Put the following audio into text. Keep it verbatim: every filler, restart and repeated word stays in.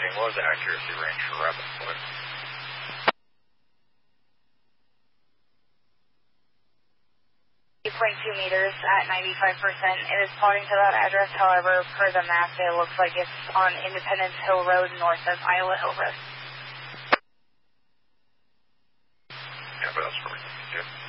tracking. What was the accuracy range for rapid deploy? eight point two meters at ninety-five percent. It is plotting to that address, however, per the map, it looks like it's on Independence Hill Road north of Iowa Hillcrest. Yeah, but that's for me. Yeah.